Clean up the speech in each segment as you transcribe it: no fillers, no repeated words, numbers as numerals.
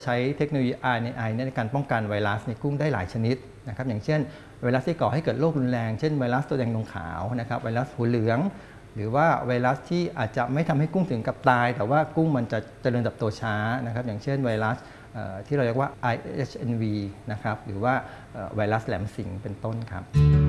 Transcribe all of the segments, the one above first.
ใช้เทคโนโลยี RNAi ในการป้องกันไวรัสในกุ้งได้หลายชนิดนะครับอย่างเช่นไวรัสที่ก่อให้เกิดโรครุนแรงเช่นไวรัสตัวแดงนงขาวนะครับไวรัสหัวเหลืองหรือว่าไวรัสที่อาจจะไม่ทำให้กุ้งถึงกับตายแต่ว่ากุ้งมันจะเจริญเติบโตช้านะครับอย่างเช่นไวรัสที่เราเรียกว่า IHNV นะครับหรือว่าไวรัสแหลมสิงเป็นต้นครับ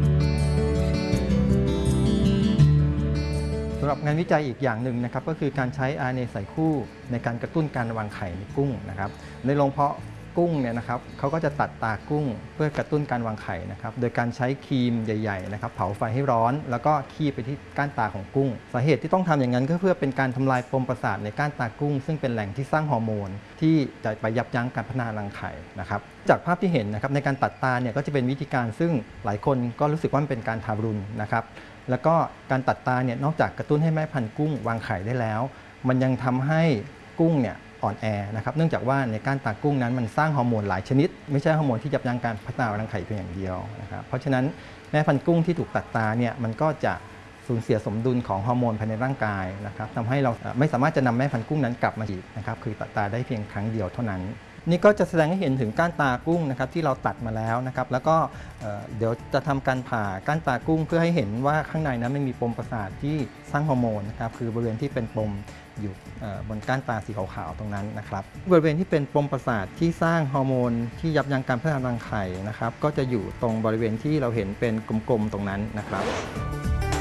สำหรับงานวิจัยอีกอย่างหนึ่งนะครับก็คือการใช้ RNA ใส่คู่ในการกระตุ้นการวางไข่ในกุ้งนะครับในโรงเพาะกุ้งเนี่ยนะครับเขาก็จะตัดตากุ้งเพื่อกระตุ้นการวางไข่นะครับโดยการใช้ครีมใหญ่ๆนะครับเผาไฟให้ร้อนแล้วก็คีบไปที่ก้านตาของกุ้งสาเหตุที่ต้องทำอย่างนั้นก็เพื่อเป็นการทำลายปมประสาทในก้านตากุ้งซึ่งเป็นแหล่งที่สร้างฮอร์โมนที่จะไปยับยั้งการพัฒนารังไข่นะครับจากภาพที่เห็นนะครับในการตัดตาเนี่ยก็จะเป็นวิธีการซึ่งหลายคนก็รู้สึกว่ามันเป็นการทารุณนะครับแล้วก็การตัดตาเนี่ยนอกจากกระตุ้นให้แม่พันธุ์กุ้งวางไข่ได้แล้วมันยังทำให้กุ้งเนี่ยอ่อนแอนะครับเนื่องจากว่าในก้านตากุ้งนั้นมันสร้างฮอร์โมนหลายชนิดไม่ใช่ฮอร์โมนที่ยับยั้งการพัฒนารังไข่เพียงอย่างเดียวนะครับเพราะฉะนั้นแม่พันธุ์กุ้งที่ถูกตัดตาเนี่ยมันก็จะสูญเสียสมดุลของฮอร์โมนภายในร่างกายนะครับทำให้เราไม่สามารถจะนำแม่พันธุ์กุ้งนั้นกลับมาอีกนะครับคือตัดตาได้เพียงครั้งเดียวเท่านั้นนี่ก็จะแสดงให้เห็นถึงก้านตากุ้งนะครับที่เราตัดมาแล้วนะครับแล้วก็เดี๋ยวจะทำการผ่าก้านตากุ้งเพื่อให้เห็นว่าข้างในนั้นไม่มีปมประสาทที่สร้างฮอร์โมนนะครับคือบริเวณที่เป็นปมอยู่บนก้านตาสีขาวๆตรงนั้นนะครับบริเวณที่เป็นปมประสาทที่สร้างฮอร์โมนที่ยับยั้งการพัฒนารังไข่นะครับก็จะอยู่ตรงบริเวณที่เราเห็นเป็นกลมๆตรงนั้นนะครับ